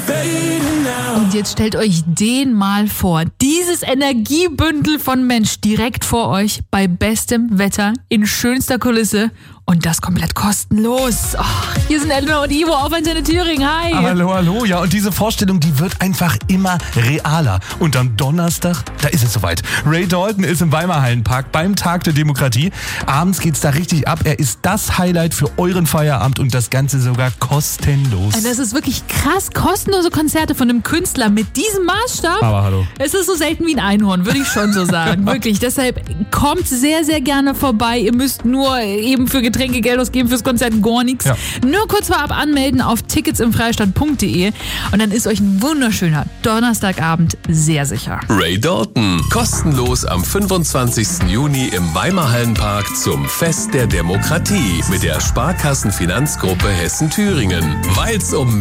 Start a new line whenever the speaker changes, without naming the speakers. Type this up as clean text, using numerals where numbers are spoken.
Und jetzt stellt euch den mal vor. Dieses Energiebündel von Mensch direkt vor euch bei bestem Wetter in schönster Kulisse und das komplett kostenlos. Oh, hier sind Elena und Ivo auf Antenne Thüringen. Hi.
Hallo, hallo. Ja, und diese Vorstellung, die wird einfach immer realer. Und am Donnerstag, da ist es soweit. Ray Dalton ist im Weimar Hallenpark beim Tag der Demokratie. Abends geht's da richtig ab. Er ist das Highlight für euren Feierabend und das Ganze sogar kostenlos.
Das ist wirklich krass. Kostenlose Konzerte von einem Künstler mit diesem Maßstab.
Aber hallo.
Es ist so selten wie ein Einhorn, würde ich schon so sagen. Wirklich. Deshalb kommt sehr, sehr gerne vorbei. Ihr müsst nur eben für Getränke Geld ausgeben, fürs Konzert gar nichts. Ja. Nur kurz vorab anmelden auf ticketsimfreistaat.de und dann ist euch ein wunderschöner Donnerstagabend sehr sicher.
Ray Dalton, kostenlos am 25. Juni im Weimar Hallenpark zum Fest der Demokratie mit der Sparkassenfinanzgruppe Hessen-Thüringen. Weil's um